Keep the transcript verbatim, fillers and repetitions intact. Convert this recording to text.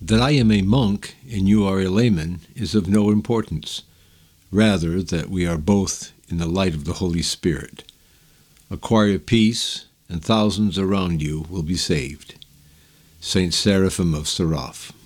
That I am a monk and you are a layman is of no importance, rather that we are both in the light of the Holy Spirit. Acquire peace, and thousands around you will be saved. Saint Seraphim of Sarov.